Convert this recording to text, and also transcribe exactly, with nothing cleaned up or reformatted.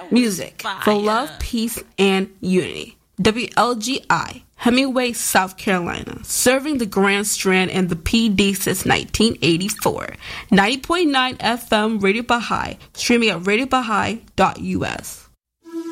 Music Fire. for love, peace, and unity. W L G I, Hemingway, South Carolina, serving the Grand Strand and the P D since nineteen eighty-four. ninety point nine F M Radio Baha'i, streaming at radio baha'i dot U S.